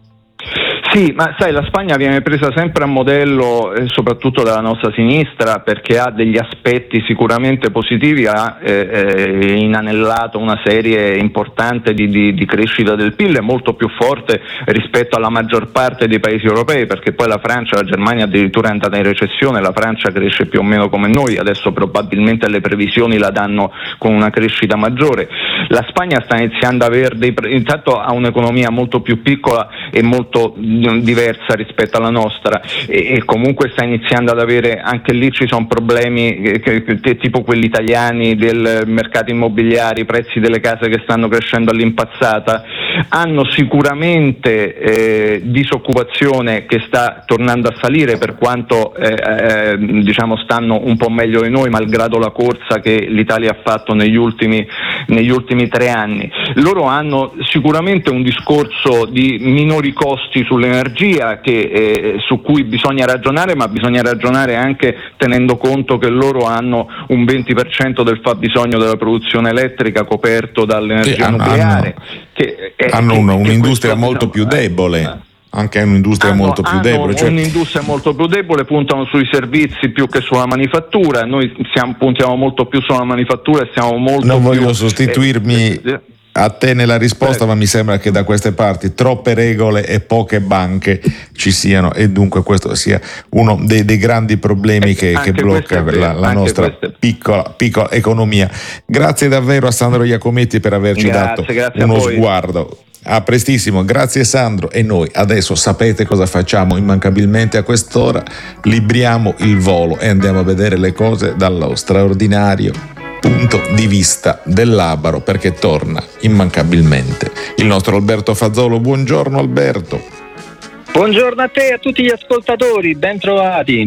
[SPEAKER 4] Sì, ma sai, la Spagna viene presa sempre a modello eh, soprattutto dalla nostra sinistra, perché ha degli aspetti sicuramente positivi, ha eh, eh, inanellato una serie importante di, di, di crescita del P I L, molto più forte rispetto alla maggior parte dei paesi europei, perché poi la Francia, la Germania addirittura è andata in recessione, la Francia cresce più o meno come noi, adesso probabilmente le previsioni la danno con una crescita maggiore. La Spagna sta iniziando a avere dei, intanto ha un'economia molto più piccola e molto diversa rispetto alla nostra e, e comunque sta iniziando ad avere, anche lì ci sono problemi che, che, tipo quelli italiani del mercato immobiliare, i prezzi delle case che stanno crescendo all'impazzata, hanno sicuramente eh, disoccupazione che sta tornando a salire, per quanto eh, eh, diciamo stanno un po' meglio di noi malgrado la corsa che l'Italia ha fatto negli ultimi, negli ultimi tre anni. Loro hanno sicuramente un discorso di minori costi sulle energia che, eh, su cui bisogna ragionare, ma bisogna ragionare anche tenendo conto che loro hanno un venti per cento del fabbisogno della produzione elettrica coperto dall'energia
[SPEAKER 11] hanno,
[SPEAKER 4] nucleare.
[SPEAKER 11] Hanno,
[SPEAKER 4] che, è,
[SPEAKER 11] hanno
[SPEAKER 4] che,
[SPEAKER 11] una,
[SPEAKER 4] che
[SPEAKER 11] un'industria
[SPEAKER 4] questo,
[SPEAKER 11] molto
[SPEAKER 4] diciamo,
[SPEAKER 11] più debole. Anche un'industria
[SPEAKER 4] hanno,
[SPEAKER 11] molto più
[SPEAKER 4] hanno
[SPEAKER 11] debole. Cioè...
[SPEAKER 4] un'industria molto più debole, puntano sui servizi più che sulla manifattura. Noi siamo, puntiamo molto più sulla manifattura e siamo molto
[SPEAKER 11] non
[SPEAKER 4] più...
[SPEAKER 11] voglio sostituirmi... Eh, a te nella risposta, ma mi sembra che da queste parti troppe regole e poche banche ci siano, e dunque questo sia uno dei, dei grandi problemi che, che blocca la, la nostra piccola, piccola economia. Grazie davvero a Sandro Iacometti per averci
[SPEAKER 4] grazie,
[SPEAKER 11] dato
[SPEAKER 4] grazie
[SPEAKER 11] uno sguardo. A prestissimo, grazie Sandro. E noi adesso sapete cosa facciamo immancabilmente a quest'ora? Libriamo il volo e andiamo a vedere le cose dallo straordinario punto di vista del Labaro, perché torna immancabilmente il nostro Alberto Fazzolo. Buongiorno Alberto.
[SPEAKER 5] Buongiorno a te e a tutti gli ascoltatori, ben trovati.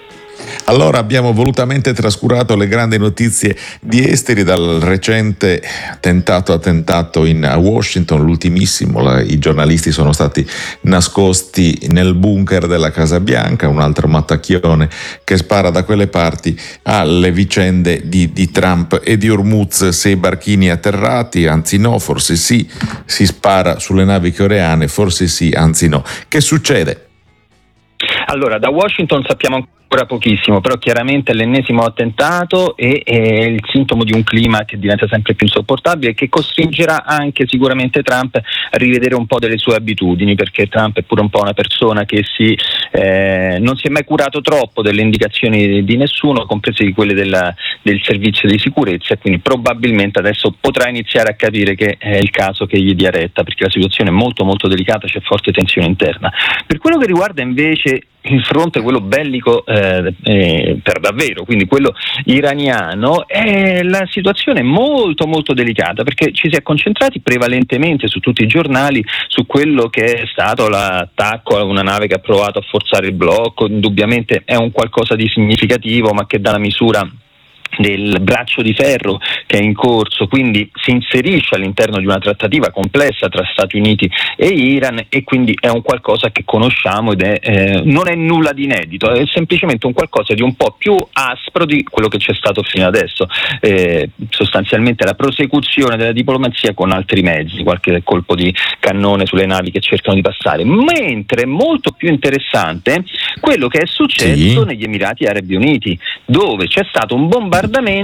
[SPEAKER 11] Allora, abbiamo volutamente trascurato le grandi notizie di esteri, dal recente tentato attentato in a Washington, l'ultimissimo. La, i giornalisti sono stati nascosti nel bunker della Casa Bianca, un altro mattacchione che spara da quelle parti alle vicende di, di Trump e di Hormuz, sei barchini atterrati, anzi no, forse sì, si spara sulle navi coreane, forse sì, anzi no. Che succede?
[SPEAKER 5] Allora, da Washington sappiamo ancora pochissimo, però chiaramente è l'ennesimo attentato e è il sintomo di un clima che diventa sempre più insopportabile e che costringerà anche sicuramente Trump a rivedere un po' delle sue abitudini, perché Trump è pure un po' una persona che si, eh, non si è mai curato troppo delle indicazioni di nessuno, comprese di quelle della, del servizio di sicurezza, e quindi probabilmente adesso potrà iniziare a capire che è il caso che gli dia retta, perché la situazione è molto molto delicata, c'è forte tensione interna. Per quello che riguarda invece il fronte, quello bellico eh, eh, per davvero, quindi quello iraniano, eh, la situazione è molto molto delicata, perché ci si è concentrati prevalentemente su tutti i giornali su quello che è stato l'attacco a una nave che ha provato a forzare il blocco. Indubbiamente è un qualcosa di significativo, ma che dà la misura del braccio di ferro che è in corso, quindi si inserisce all'interno di una trattativa complessa tra Stati Uniti e Iran, e quindi è un qualcosa che conosciamo ed è, eh, non è nulla di inedito, è semplicemente un qualcosa di un po' più aspro di quello che c'è stato fino adesso, eh, sostanzialmente la prosecuzione della diplomazia con altri mezzi, qualche colpo di cannone sulle navi che cercano di passare, mentre è molto più interessante quello che è successo sì. negli Emirati Arabi Uniti, dove c'è stato un bombardamento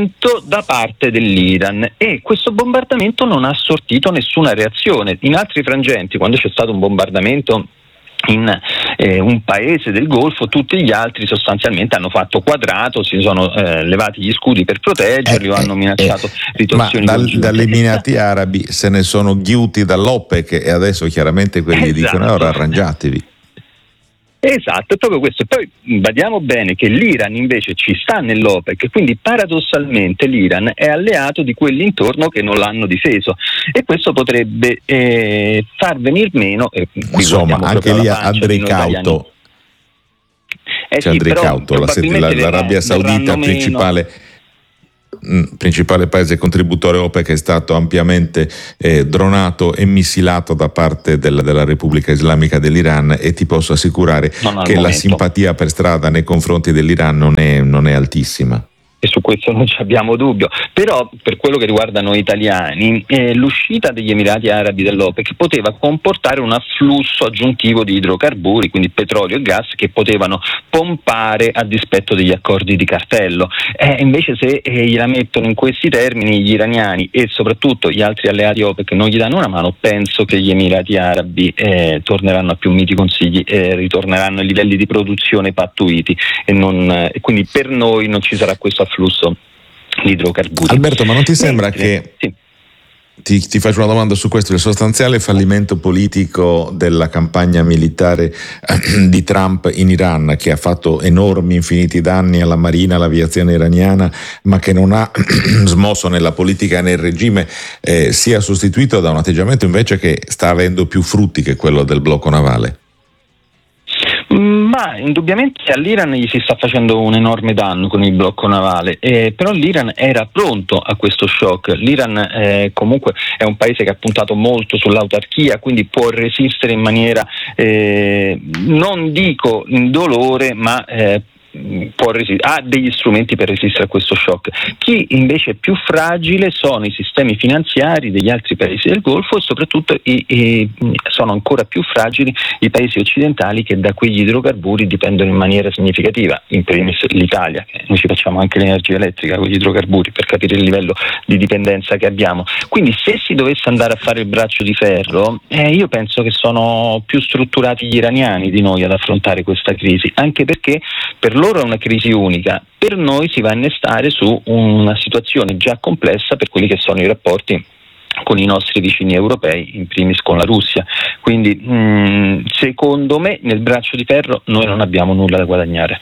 [SPEAKER 5] da parte dell'Iran, e questo bombardamento non ha sortito nessuna reazione. In altri frangenti, quando c'è stato un bombardamento in eh, un paese del Golfo, tutti gli altri sostanzialmente hanno fatto quadrato, si sono eh, levati gli scudi per proteggerli eh, o hanno minacciato eh, ritorsioni.
[SPEAKER 11] Ma dal, dagli Emirati Arabi se ne sono ghiuti dall'OPEC, e adesso chiaramente quelli esatto. dicono ora arrangiatevi.
[SPEAKER 5] Esatto, è proprio questo. E poi badiamo bene che l'Iran invece ci sta nell'OPEC, quindi paradossalmente l'Iran è alleato di quelli intorno che non l'hanno difeso, e questo potrebbe eh, far venir meno eh,
[SPEAKER 11] insomma anche lì Andrei Cauto
[SPEAKER 5] eh
[SPEAKER 11] c'è
[SPEAKER 5] sì,
[SPEAKER 11] Andrei
[SPEAKER 5] però
[SPEAKER 11] Cauto la, la, l'Arabia Saudita principale principale paese contributore OPEC, è stato ampiamente eh, dronato e missilato da parte del, della Repubblica Islamica dell'Iran, e ti posso assicurare che
[SPEAKER 5] momento.
[SPEAKER 11] la simpatia per strada nei confronti dell'Iran non è, non è altissima.
[SPEAKER 5] E su questo non ci abbiamo dubbio, però per quello che riguarda noi italiani eh, l'uscita degli Emirati Arabi dall'OPEC poteva comportare un afflusso aggiuntivo di idrocarburi, quindi petrolio e gas, che potevano pompare a dispetto degli accordi di cartello. Eh, invece se eh, gliela mettono in questi termini gli iraniani e soprattutto gli altri alleati OPEC non gli danno una mano, penso che gli Emirati Arabi eh, torneranno a più miti consigli e ritorneranno ai livelli di produzione pattuiti, e, non, eh, quindi per noi non ci sarà questo afflusso di idrocarburi.
[SPEAKER 11] Alberto, ma non ti sembra Mentre, che
[SPEAKER 5] sì.
[SPEAKER 11] ti, ti faccio una domanda su questo, il sostanziale fallimento politico della campagna militare eh, di Trump in Iran, che ha fatto enormi infiniti danni alla marina, all'aviazione iraniana, ma che non ha smosso nella politica e nel regime, eh, sia sostituito da un atteggiamento invece che sta avendo più frutti che quello del blocco navale?
[SPEAKER 5] Ma indubbiamente all'Iran gli si sta facendo un enorme danno con il blocco navale, eh, però l'Iran era pronto a questo shock. L'Iran eh, comunque è un paese che ha puntato molto sull'autarchia, quindi può resistere in maniera, eh, non dico indolore, ma eh, può resistere, ha degli strumenti per resistere a questo shock. Chi invece è più fragile sono i sistemi finanziari degli altri paesi del Golfo, e soprattutto i, i, sono ancora più fragili i paesi occidentali, che da quegli idrocarburi dipendono in maniera significativa, in primis l'Italia, che noi ci facciamo anche l'energia elettrica con gli idrocarburi, per capire il livello di dipendenza che abbiamo. Quindi se si dovesse andare a fare il braccio di ferro, eh, io penso che sono più strutturati gli iraniani di noi ad affrontare questa crisi, anche perché per loro è una crisi unica, per noi si va a innestare su una situazione già complessa per quelli che sono i rapporti con i nostri vicini europei, in primis con la Russia. Quindi mh, secondo me nel braccio di ferro noi non abbiamo nulla da guadagnare.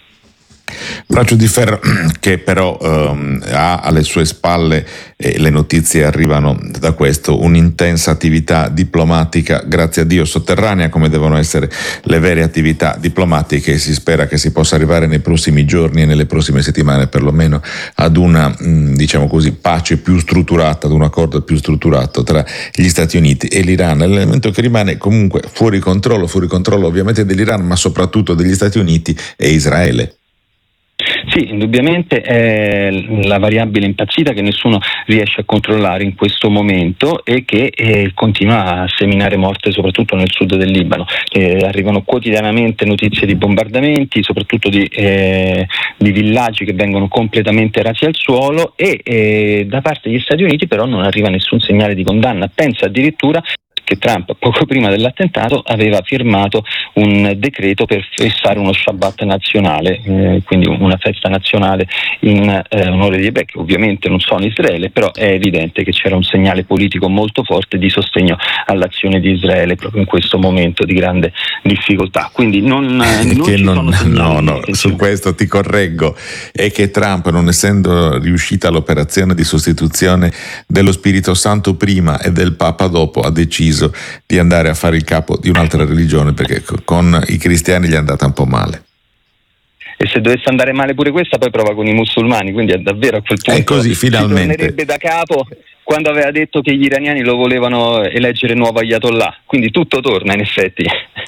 [SPEAKER 11] Braccio di ferro che però ehm, ha alle sue spalle, e le notizie arrivano da questo, un'intensa attività diplomatica, grazie a Dio sotterranea, come devono essere le vere attività diplomatiche, e si spera che si possa arrivare nei prossimi giorni e nelle prossime settimane perlomeno ad una mh, diciamo così pace più strutturata, ad un accordo più strutturato tra gli Stati Uniti e l'Iran. L'elemento che rimane comunque fuori controllo, fuori controllo ovviamente dell'Iran, ma soprattutto degli Stati Uniti, è Israele.
[SPEAKER 5] Sì, indubbiamente è la variabile impazzita che nessuno riesce a controllare in questo momento, e che eh, continua a seminare morte soprattutto nel sud del Libano. Eh, arrivano quotidianamente notizie di bombardamenti, soprattutto di, eh, di villaggi che vengono completamente rasi al suolo, e eh, da parte degli Stati Uniti però non arriva nessun segnale di condanna. Pensa addirittura che Trump poco prima dell'attentato aveva firmato un decreto per fissare uno Shabbat nazionale, eh, quindi una festa nazionale in eh, onore di ebrei, che ovviamente non sono Israele, però è evidente che c'era un segnale politico molto forte di sostegno all'azione di Israele proprio in questo momento di grande difficoltà. Quindi non, non
[SPEAKER 11] che
[SPEAKER 5] ci
[SPEAKER 11] non,
[SPEAKER 5] sono
[SPEAKER 11] no, no, su questo ti correggo, è che Trump, non essendo riuscita l'operazione di sostituzione dello Spirito Santo prima e del Papa dopo, ha deciso di andare a fare il capo di un'altra religione, perché con i cristiani gli è andata un po' male.
[SPEAKER 5] E se dovesse andare male pure questa, poi prova con i musulmani, quindi è davvero a quel punto
[SPEAKER 11] è così, finalmente
[SPEAKER 5] tornerebbe da capo quando aveva detto che gli iraniani lo volevano eleggere nuovo Ayatollah, quindi tutto torna in effetti.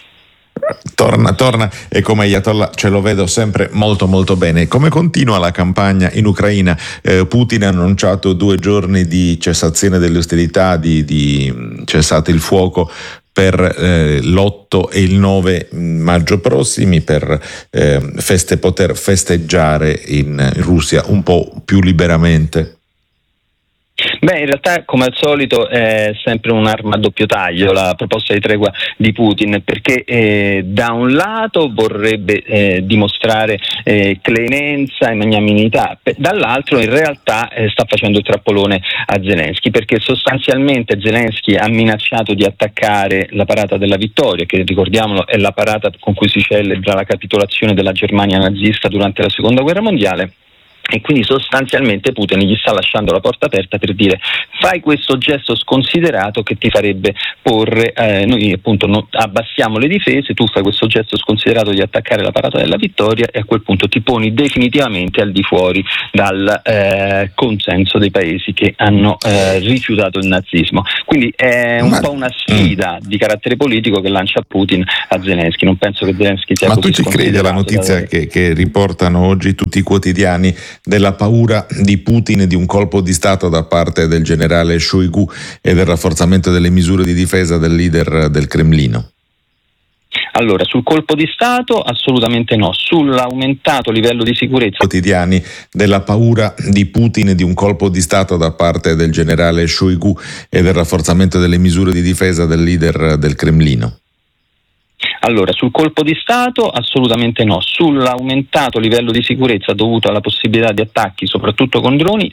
[SPEAKER 11] Torna, torna e come Ayatollah ce lo vedo sempre molto molto bene. Come continua la campagna in Ucraina? Eh, Putin ha annunciato due giorni di cessazione delle ostilità, di, di cessate il fuoco per eh, l'otto e il nove maggio prossimi, per eh, feste, poter festeggiare in, in Russia un po' più liberamente.
[SPEAKER 5] Beh, in realtà come al solito è sempre un'arma a doppio taglio la proposta di tregua di Putin, perché eh, da un lato vorrebbe eh, dimostrare eh, clemenza e magnanimità, dall'altro in realtà eh, sta facendo il trappolone a Zelensky, perché sostanzialmente Zelensky ha minacciato di attaccare la parata della vittoria, che ricordiamolo è la parata con cui si celebra la capitolazione della Germania nazista durante la seconda guerra mondiale. E quindi sostanzialmente Putin gli sta lasciando la porta aperta per dire: fai questo gesto sconsiderato che ti farebbe porre, eh, noi appunto no, abbassiamo le difese, tu fai questo gesto sconsiderato di attaccare la parata della vittoria e a quel punto ti poni definitivamente al di fuori dal eh, consenso dei paesi che hanno eh, rifiutato il nazismo. Quindi è un Ma... po' una sfida di carattere politico che lancia Putin a Zelensky. Non penso che Zelensky sia
[SPEAKER 11] Ma
[SPEAKER 5] così.
[SPEAKER 11] Ma tu ci credi alla notizia da... che, che riportano oggi tutti i quotidiani della paura di Putin e di un colpo di Stato da parte del generale Shoigu e del rafforzamento delle misure di difesa del leader del Cremlino?
[SPEAKER 5] Allora, sul colpo di Stato assolutamente no, sull'aumentato livello di sicurezza.
[SPEAKER 11] Quotidiani della paura di Putin e di un colpo di Stato da parte del generale Shoigu e del rafforzamento delle misure di difesa del leader del Cremlino.
[SPEAKER 5] Allora, sul colpo di Stato assolutamente no, sull'aumentato livello di sicurezza dovuto alla possibilità di attacchi soprattutto con droni